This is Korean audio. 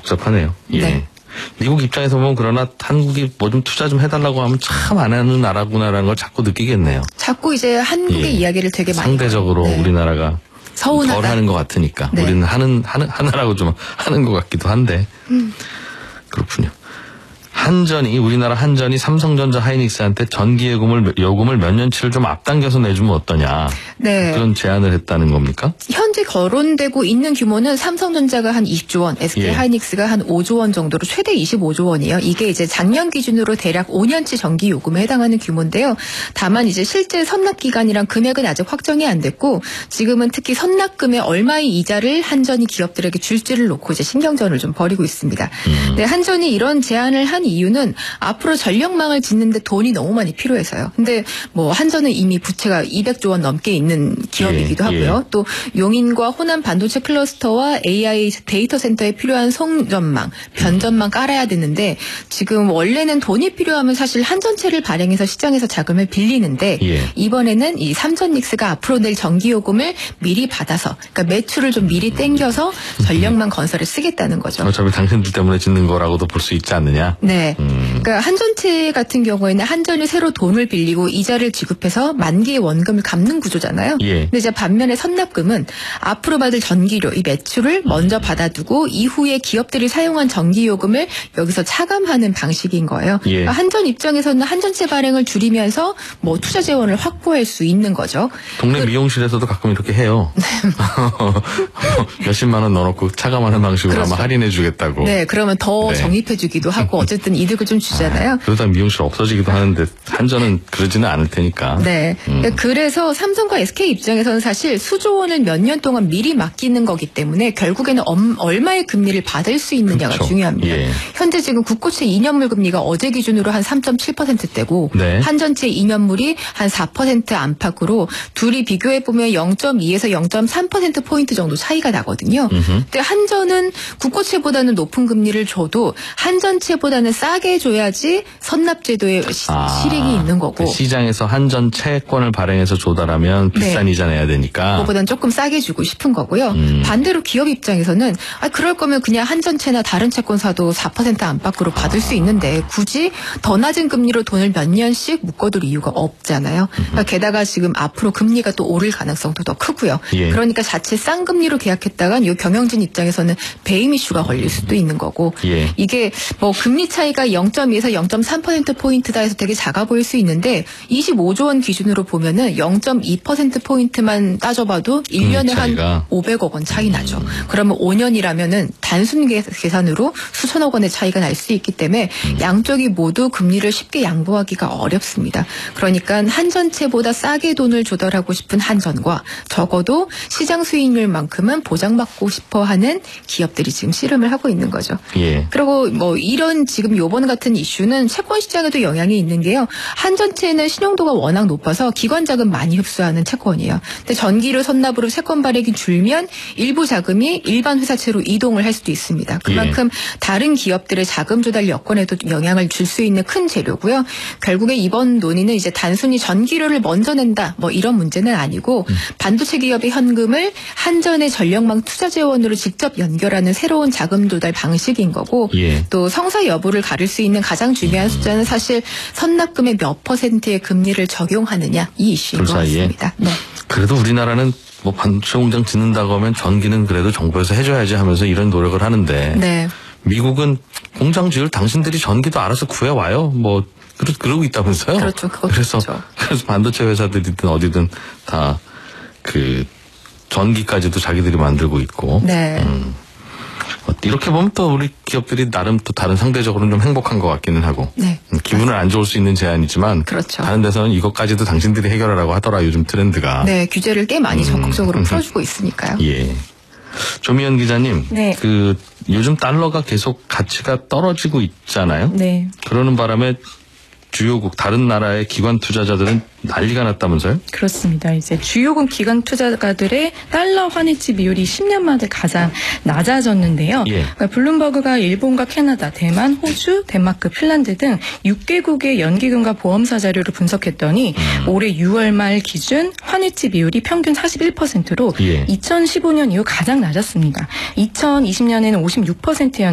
복잡하네요. 예. 네. 미국 입장에서 보면 그러나 한국이 뭐 좀 투자 좀 해달라고 하면 참 안 하는 나라구나라는 걸 자꾸 느끼겠네요. 자꾸 이제 한국의 이야기를 되게 많이 상대적으로 네. 우리나라가 서운하다. 덜 하는 것 같으니까 네. 우리는 하나라고 좀 하는 것 같기도 한데 그렇군요. 우리나라 한전이 삼성전자 하이닉스한테 전기 요금을 몇 년치를 좀 앞당겨서 내주면 어떠냐. 네. 그런 제안을 했다는 겁니까? 현재 거론되고 있는 규모는 삼성전자가 한 20조 원, SK 하이닉스가 한 5조 원 정도로 최대 25조 원이에요. 이게 이제 작년 기준으로 대략 5년치 전기 요금에 해당하는 규모인데요. 다만 이제 실제 선납 기간이랑 금액은 아직 확정이 안 됐고 지금은 특히 선납금의 얼마의 이자를 한전이 기업들에게 줄지를 놓고 이제 신경전을 좀 벌이고 있습니다. 네, 한전이 이런 제안을 한 이유는 앞으로 전력망을 짓는데 돈이 너무 많이 필요해서요. 근데 뭐 한전은 이미 부채가 200조 원 넘게 있는 기업이기도 하고요. 또 용인과 호남 반도체 클러스터와 AI 데이터 센터에 필요한 송전망, 변전망 깔아야 되는데 지금 원래는 돈이 필요하면 사실 한전채를 발행해서 시장에서 자금을 빌리는데 이번에는 이 삼전닉스가 앞으로 낼 전기요금을 미리 받아서 그러니까 매출을 좀 미리 땡겨서 전력망 건설에 쓰겠다는 거죠. 어차피 당신들 때문에 짓는 거라고도 볼 수 있지 않느냐? 네. 그러니까 한전채 같은 경우에는 한전이 새로 돈을 빌리고 이자를 지급해서 만기의 원금을 갚는 구조잖아요. 근데 이제 반면에 선납금은 앞으로 받을 전기료, 이 매출을 먼저 받아두고 이후에 기업들이 사용한 전기요금을 여기서 차감하는 방식인 거예요. 그러니까 한전 입장에서는 한전채 발행을 줄이면서 뭐 투자 재원을 확보할 수 있는 거죠. 동네 미용실에서도 가끔 이렇게 해요. 몇십만 원 넣어놓고 차감하는 방식으로 아마 할인해 주겠다고. 네, 그러면 더 적립해 주기도 하고 어쨌든 이득을 좀 주잖아요. 그러다 미용실 없어지기도 하는데 한전은 그러지는 않을 테니까. 네. 그래서 삼성과 SK 입장에서는 사실 수조 원을 몇 년 동안 미리 맡기는 거기 때문에 결국에는 얼마의 금리를 받을 수 있느냐가 중요합니다. 현재 지금 국고채 2년물 금리가 어제 기준으로 한 3.7%대고 한전채 2년물이 한 4% 안팎으로 둘이 비교해보면 0.2에서 0.3%포인트 정도 차이가 나거든요. 근데 한전은 국고채보다는 높은 금리를 줘도 한전채보다는 싸게 줘야지 선납제도에 실익이 있는 거고. 시장에서 한전 채권을 발행해서 조달하면 비싼 이자 내야 되니까. 그거보다는 조금 싸게 주고 싶은 거고요. 반대로 기업 입장에서는 그럴 거면 그냥 한전채나 다른 채권사도 4% 안팎으로 받을 수 있는데 굳이 더 낮은 금리로 돈을 몇 년씩 묶어둘 이유가 없잖아요. 그러니까 게다가 지금 앞으로 금리가 또 오를 가능성도 더 크고요. 그러니까 자칫 싼 금리로 계약했다간 이 경영진 입장에서는 배임 이슈가 걸릴 수도 있는 거고. 이게 뭐 금리 차이가 0.2에서 0.3%포인트다 해서 되게 작아 보일 수 있는데 25조 원 기준으로 보면은 0.2%포인트만 따져봐도 1년에 한 500억 원 차이 나죠. 그러면 5년이라면은 단순 계산으로 수천억 원의 차이가 날 수 있기 때문에 양쪽이 모두 금리를 쉽게 양보하기가 어렵습니다. 그러니까 한전채보다 싸게 돈을 조달하고 싶은 한전과 적어도 시장 수익률만큼은 보장받고 싶어 하는 기업들이 지금 씨름을 하고 있는 거죠. 그리고 뭐 이런 지금 요번 같은 이슈는 채권 시장에도 영향이 있는 게요. 한전채는 신용도가 워낙 높아서 기관 자금 많이 흡수하는 채권이에요. 근데 전기료 선납으로 채권 발행이 줄면 일부 자금이 일반 회사채로 이동을 할 수도 있습니다. 그만큼 다른 기업들의 자금 조달 여건에도 영향을 줄 수 있는 큰 재료고요. 결국에 이번 논의는 이제 단순히 전기료를 먼저 낸다 뭐 이런 문제는 아니고 반도체 기업의 현금을 한전의 전력망 투자 재원으로 직접 연결하는 새로운 자금 조달 방식인 거고 또 성사 여부를 가릴 수 있는 가장 중요한 숫자는 사실 선납금의 몇 %의 금리를 적용하느냐 이 이슈인 것 같습니다. 그래도 우리나라는 뭐 반도체 공장 짓는다고 하면 전기는 그래도 정부에서 해줘야지 하면서 이런 노력을 하는데 미국은 공장 지을 당신들이 전기도 알아서 구해와요. 뭐 그러고 있다면서요. 그렇죠. 그래서 반도체 회사들이든 어디든 다 그 전기까지도 자기들이 만들고 있고. 이렇게 보면 또 우리 기업들이 나름 또 다른 상대적으로는 좀 행복한 것 같기는 하고. 기분을 안 좋을 수 있는 제안이지만 다른 데서는 이것까지도 당신들이 해결하라고 하더라 요즘 트렌드가. 규제를 꽤 많이 적극적으로 풀어주고 있으니까요. 조미연 기자님, 그 요즘 달러가 계속 가치가 떨어지고 있잖아요. 그러는 바람에 주요국 다른 나라의 기관 투자자들은 난리가 났다면서요? 그렇습니다. 이제 주요국 기관 투자가들의 달러 환해치 비율이 10년 만에 가장 낮아졌는데요. 그러니까 블룸버그가 일본과 캐나다, 대만, 호주, 덴마크, 핀란드 등 6개국의 연기금과 보험사 자료를 분석했더니 올해 6월 말 기준 환해치 비율이 평균 41%로 2015년 이후 가장 낮았습니다. 2020년에는 56%였는데